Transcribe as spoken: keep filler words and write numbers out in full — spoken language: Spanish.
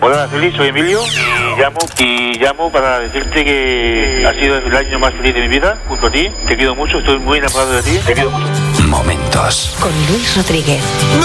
Hola, feliz, soy Emilio y llamo, y llamo para decirte que ha sido el año más feliz de mi vida, junto a ti. Te quiero mucho, estoy muy enamorado de ti. Te quiero mucho. Momentos con Luis Rodríguez.